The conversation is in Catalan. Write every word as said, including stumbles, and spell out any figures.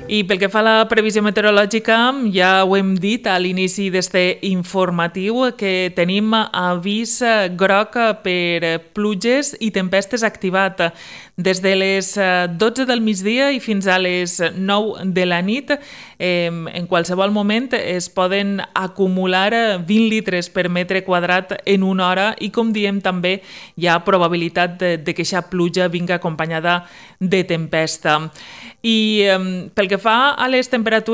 I pel que fa a la previsió meteorològica, ja ho hem dit a l'inici d'este informatiu que tenim avís groc per pluges i tempestes activat des de les dotze del migdia i fins a les nou de la nit. En qualsevol moment es poden acumular vint litres per metre quadrat en una hora i, com diem, també hi ha probabilitat de, de que aquesta pluja vingui acompanyada de tempesta. I pel que fa a les temperatures,